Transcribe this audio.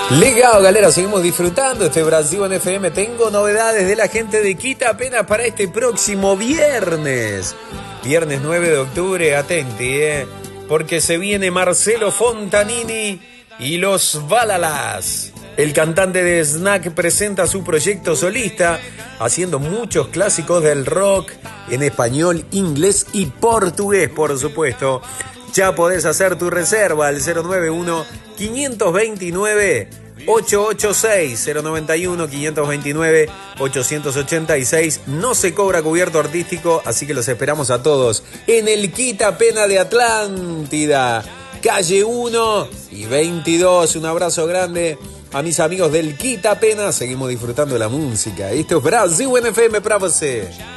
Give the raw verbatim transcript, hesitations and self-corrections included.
Legal, galera, seguimos disfrutando este Brasil en F M. Tengo novedades de la gente de Quita apenas para este próximo viernes. Viernes nueve de octubre, atenti, eh, porque se viene Marcelo Fontanini y los Balalas. El cantante de Snack presenta su proyecto solista, haciendo muchos clásicos del rock en español, inglés y portugués, por supuesto. Ya podés hacer tu reserva al cero nueve uno, cinco dos nueve, ocho ocho seis, cero nueve uno, cinco dos nueve, ocho ocho seis. No se cobra cubierto artístico, así que los esperamos a todos en el Quita Pena de Atlántida, calle uno y veintidós. Un abrazo grande a mis amigos del Quita Pena. Seguimos disfrutando de la música. Esto es Brasil en F M para você.